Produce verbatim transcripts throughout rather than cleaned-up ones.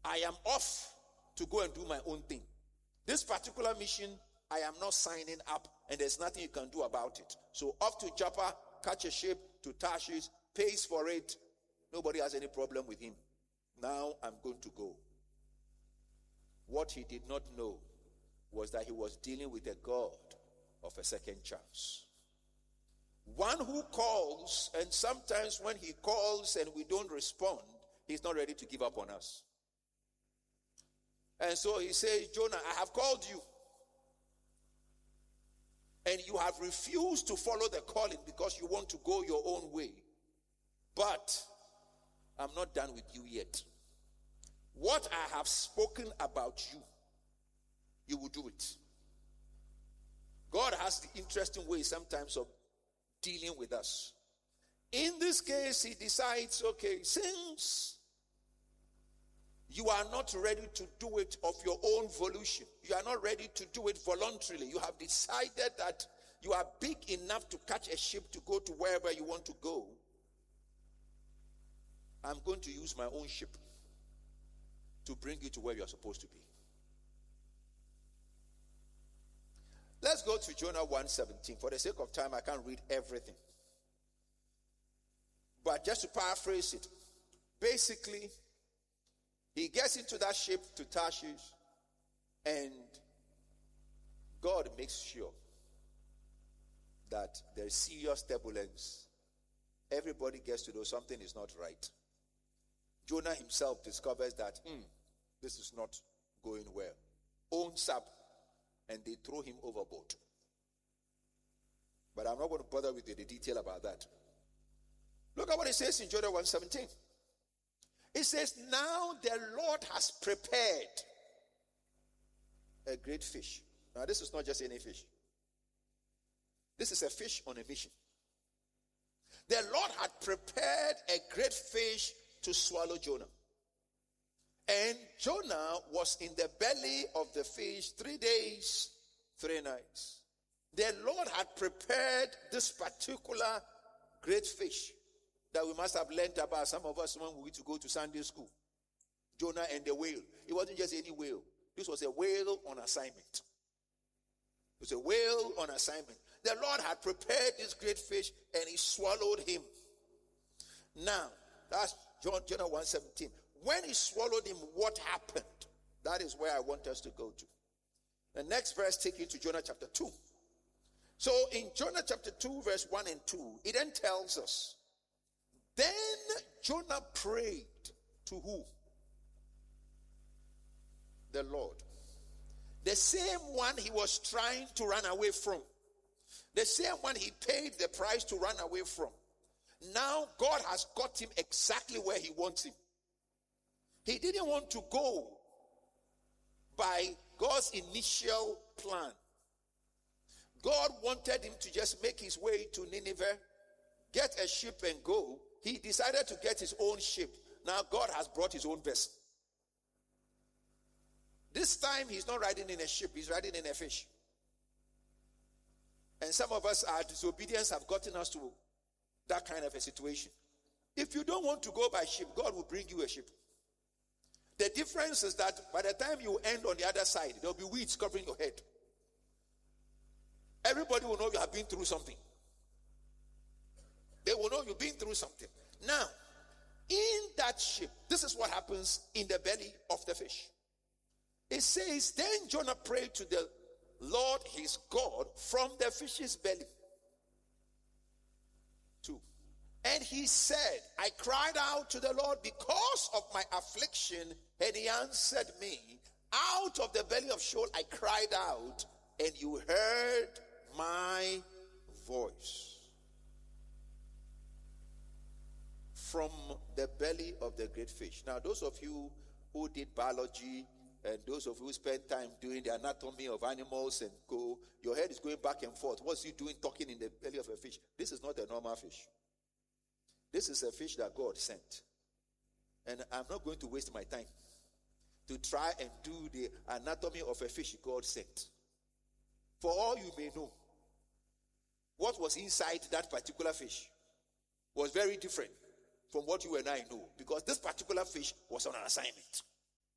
I am off to go and do my own thing. This particular mission, I am not signing up, and there's nothing you can do about it. So off to Joppa, catch a ship to Tarshish, pays for it. Nobody has any problem with him. Now I'm going to go. What he did not know was that he was dealing with a God of a second chance. One who calls, and sometimes when he calls and we don't respond, he's not ready to give up on us. And so he says, Jonah, I have called you. And you have refused to follow the calling because you want to go your own way. But I'm not done with you yet. What I have spoken about you, you will do it. God has the interesting way sometimes of dealing with us. In this case, he decides, okay, since you are not ready to do it of your own volition, you are not ready to do it voluntarily, you have decided that you are big enough to catch a ship to go to wherever you want to go, I'm going to use my own ship to bring you to where you are supposed to be. Let's go to Jonah one seventeen. For the sake of time, I can't read everything. But just to paraphrase it, basically, he gets into that ship to Tarshish, and God makes sure that there's serious turbulence. Everybody gets to know something is not right. Jonah himself discovers that, hmm, this is not going well. Owns up, and they throw him overboard. But I'm not going to bother with you the detail about that. Look at what it says in Jonah one seventeen. It says, now the Lord has prepared a great fish. Now this is not just any fish. This is a fish on a mission. The Lord had prepared a great fish to swallow Jonah. And Jonah was in the belly of the fish three days, three nights. The Lord had prepared this particular great fish that we must have learned about, some of us when we went to go to Sunday school. Jonah and the whale. It wasn't just any whale. This was a whale on assignment. It was a whale on assignment. The Lord had prepared this great fish and he swallowed him. Now, that's John, Jonah one seventeen. When he swallowed him, what happened? That is where I want us to go to. The next verse takes you to Jonah chapter two. So in Jonah chapter two, verse one and two, it then tells us, then Jonah prayed to who? The Lord. The same one he was trying to run away from. The same one he paid the price to run away from. Now God has got him exactly where he wants him. He didn't want to go by God's initial plan. God wanted him to just make his way to Nineveh, get a ship and go. He decided to get his own ship. Now God has brought his own vessel. This time he's not riding in a ship, he's riding in a fish. And some of us, our disobedience have gotten us to that kind of a situation. If you don't want to go by ship, God will bring you a ship. The difference is that by the time you end on the other side, there will be weeds covering your head. Everybody will know you have been through something. They will know you've been through something. Now, in that ship, this is what happens in the belly of the fish. It says, then Jonah prayed to the Lord his God from the fish's belly. Two. And he said, I cried out to the Lord because of my affliction, and he answered me. Out of the belly of Sheol I cried out, and you heard my voice. From the belly of the great fish. Now, those of you who did biology, and those of you who spend time doing the anatomy of animals and go, your head is going back and forth. What's he doing talking in the belly of a fish? This is not a normal fish. This is a fish that God sent. And I'm not going to waste my time to try and do the anatomy of a fish God sent. For all you may know, what was inside that particular fish was very different from what you and I know. Because this particular fish was on an assignment.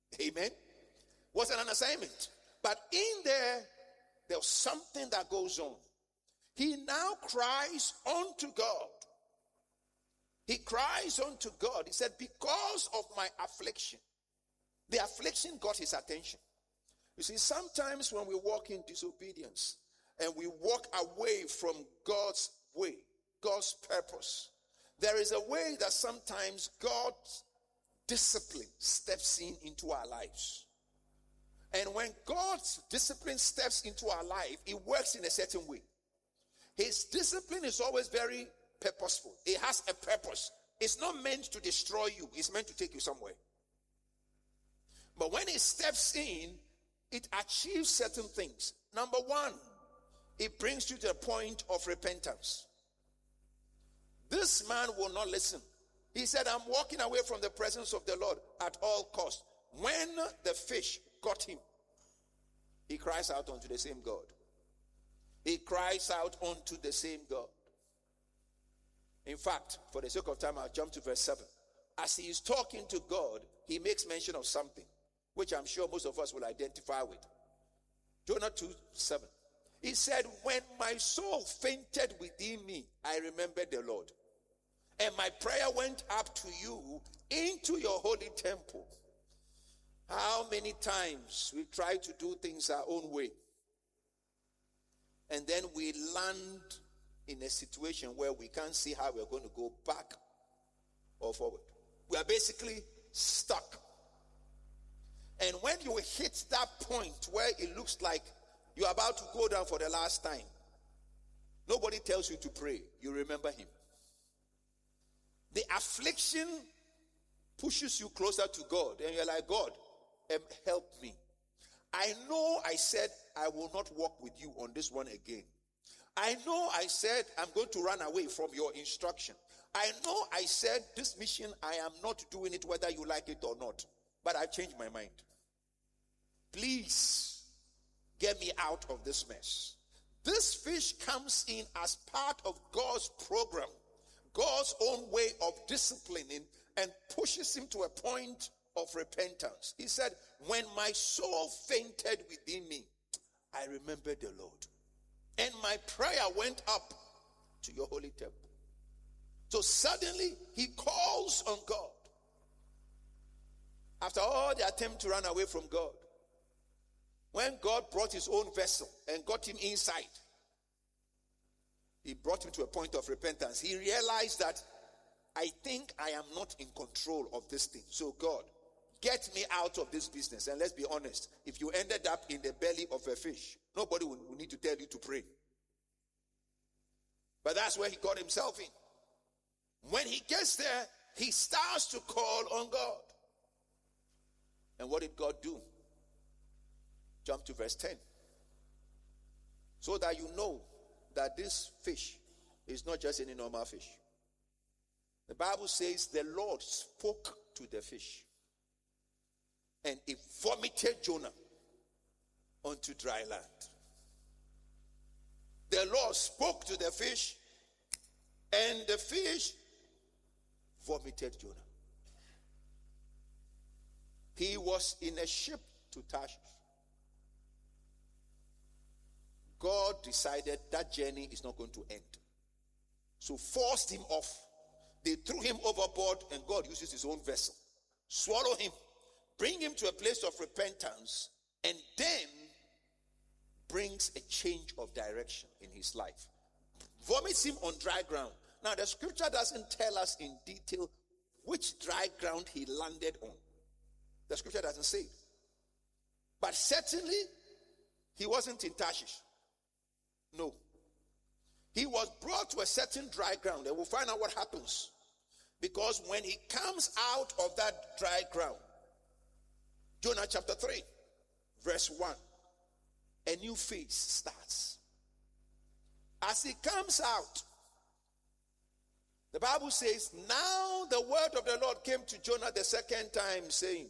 Amen. Wasn't an assignment. But in there, there was something that goes on. He now cries unto God. He cries unto God. He said, because of my affliction. The affliction got his attention. You see, sometimes when we walk in disobedience and we walk away from God's way, God's purpose, there is a way that sometimes God's discipline steps in into our lives. And when God's discipline steps into our life, it works in a certain way. His discipline is always very purposeful. It has a purpose. It's not meant to destroy you. It's meant to take you somewhere. But when it steps in, it achieves certain things. Number one, it brings you to a point of repentance. This man will not listen. He said, I'm walking away from the presence of the Lord at all costs. When the fish got him, he cries out unto the same God. He cries out unto the same God. In fact, for the sake of time, I'll jump to verse seven. As he is talking to God, he makes mention of something, which I'm sure most of us will identify with. Jonah two seven. He said, when my soul fainted within me, I remembered the Lord. And my prayer went up to you into your holy temple. How many times we try to do things our own way, and then we land in a situation where we can't see how we're going to go back or forward. We are basically stuck. And when you hit that point where it looks like you're about to go down for the last time, nobody tells you to pray. You remember him. The affliction pushes you closer to God. And you're like, God, help me. I know I said I will not walk with you on this one again. I know I said I'm going to run away from your instruction. I know I said this mission, I am not doing it whether you like it or not. But I've changed my mind. Please get me out of this mess. This fish comes in as part of God's program, God's own way of disciplining, and pushes him to a point of repentance. He said, when my soul fainted within me, I remembered the Lord. And my prayer went up to your holy temple. So suddenly he calls on God. After all the attempt to run away from God, when God brought his own vessel and got him inside, he brought him to a point of repentance. He realized that I think I am not in control of this thing. So God, get me out of this business. And let's be honest, if you ended up in the belly of a fish, nobody will, will need to tell you to pray. But that's where he got himself in. When he gets there, he starts to call on God. And what did God do? Jump to verse ten. So that you know that this fish is not just any normal fish. The Bible says the Lord spoke to the fish, and it vomited Jonah onto dry land. The Lord spoke to the fish, and the fish vomited Jonah. He was in a ship to Tarshish. God decided that journey is not going to end. So forced him off. They threw him overboard, and God uses his own vessel. Swallow him, bring him to a place of repentance, and then brings a change of direction in his life. Vomits him on dry ground. Now the scripture doesn't tell us in detail which dry ground he landed on. The scripture doesn't say it. But certainly, he wasn't in Tarshish. No. He was brought to a certain dry ground, and we'll find out what happens. Because when he comes out of that dry ground, Jonah chapter three, verse one, a new phase starts. As he comes out, the Bible says, now the word of the Lord came to Jonah the second time, saying,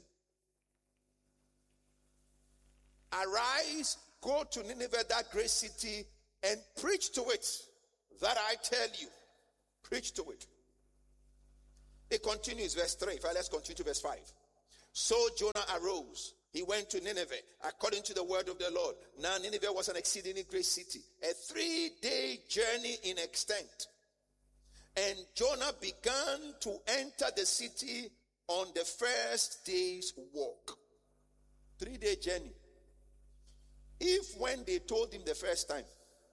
arise, go to Nineveh, that great city, and preach to it that I tell you. Preach to it. It continues, verse three. Let's continue to verse five. So Jonah arose. He went to Nineveh according to the word of the Lord. Now Nineveh was an exceedingly great city, a three-day journey in extent. And Jonah began to enter the city on the first day's walk. Three-day journey. If when they told him the first time,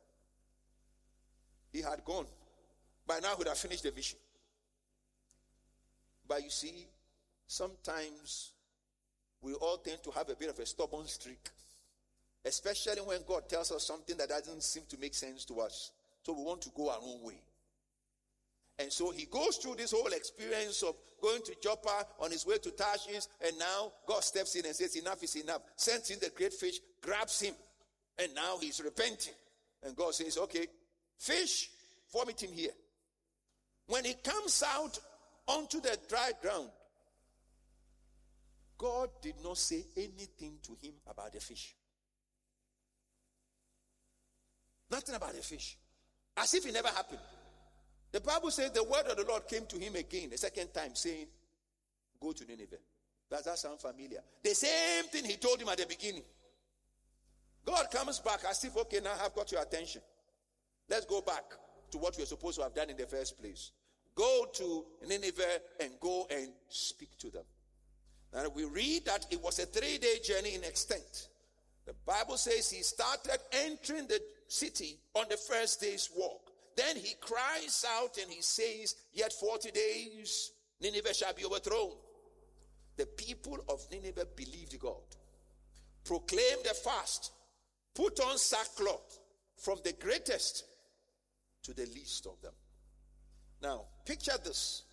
he had gone, by now he would have finished the mission. But you see, sometimes we all tend to have a bit of a stubborn streak, especially when God tells us something that doesn't seem to make sense to us. So we want to go our own way. And so he goes through this whole experience of going to Joppa on his way to Tarshish, and now God steps in and says, enough is enough. Sends in the great fish, grabs him, and now he's repenting. And God says, okay, fish, vomit him here. When he comes out onto the dry ground, God did not say anything to him about the fish. Nothing about the fish. As if it never happened. The Bible says the word of the Lord came to him again, the second time, saying, go to Nineveh. Does that sound familiar? The same thing he told him at the beginning. God comes back as if, okay, now I've got your attention. Let's go back to what we're supposed to have done in the first place. Go to Nineveh and go and speak to them. Now we read that it was a three-day journey in extent. The Bible says he started entering the city on the first day's walk. Then he cries out and he says, yet forty days, Nineveh shall be overthrown. The people of Nineveh believed God, proclaimed a fast, put on sackcloth from the greatest to the least of them. Now, picture this.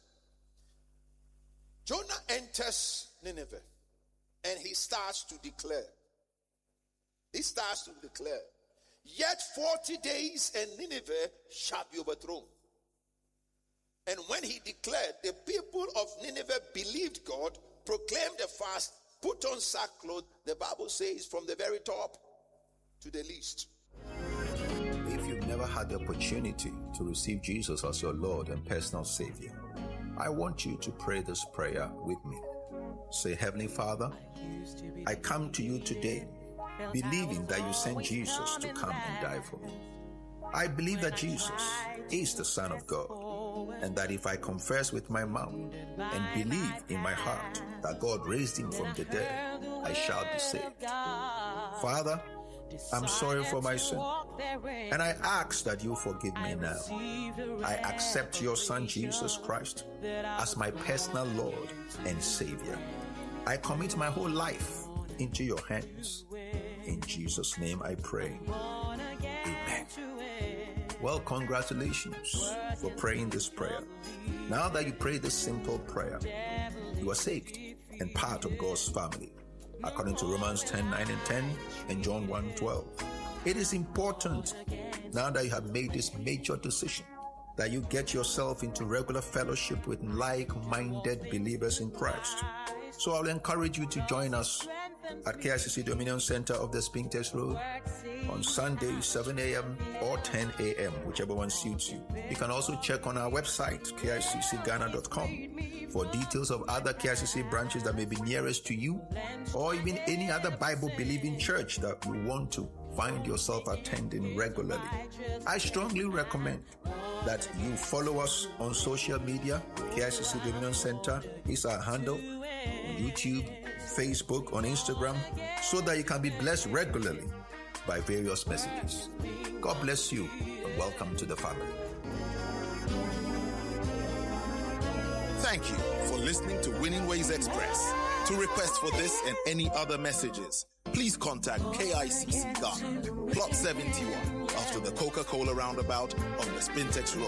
Jonah enters Nineveh and he starts to declare. He starts to declare. Yet forty days and Nineveh shall be overthrown. And when he declared, the people of Nineveh believed God, proclaimed a fast, put on sackcloth, the Bible says, from the very top to the least. If you've never had the opportunity to receive Jesus as your Lord and personal Savior, I want you to pray this prayer with me. Say, Heavenly Father, I come to you today believing that you sent Jesus to come and die for me. I believe that Jesus is the Son of God, and that if I confess with my mouth and believe in my heart that God raised him from the dead, I shall be saved. Father, I'm sorry for my sin, and I ask that you forgive me now. I accept your Son Jesus Christ as my personal Lord and Savior. I commit my whole life into your hands. In Jesus' name I pray. Amen. Well, congratulations for praying this prayer. Now that you pray this simple prayer, you are saved and part of God's family, according to Romans ten nine and ten and John one twelve. It is important, now that you have made this major decision, that you get yourself into regular fellowship with like-minded believers in Christ. So I'll encourage you to join us at K I C C Dominion Center of the Spintex Road on Sunday, seven a.m. or ten a.m., whichever one suits you. You can also check on our website, K I C C Ghana dot com, for details of other K I C C branches that may be nearest to you, or even any other Bible-believing church that you want to find yourself attending regularly. I strongly recommend that you follow us on social media. K I C C Dominion Center is our handle on YouTube, Facebook, on Instagram, so that you can be blessed regularly by various messages. God bless you and welcome to the family. Thank you for listening to Winning Ways Express. To request for this and any other messages, please contact K I C C Ghana, Plot seventy-one, after the Coca-Cola roundabout on the Spintex Road.